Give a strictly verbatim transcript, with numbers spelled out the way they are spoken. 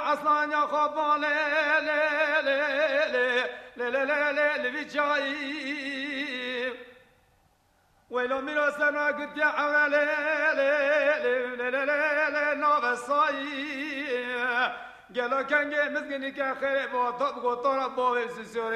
اصلا يا خبال لا لا لا لا لا لا لا لبيجاي ويلو ميرو سنا قد يا لا لا لا لا لا لا نابساي قالوا كان مسكني كخير بو طب قطر بو سسوري